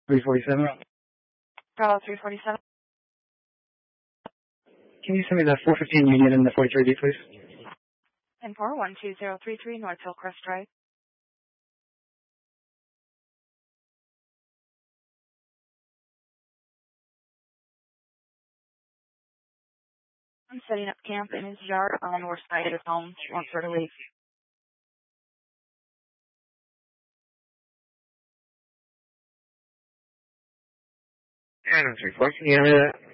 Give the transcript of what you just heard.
347. Bravo 347. Can you send me the 415 Union and the 43B, please? 10-4 12033 North Hillcrest Drive. I'm setting up camp in his yard on the north side of his home. Wants her to leave. And 314, can you hear me that?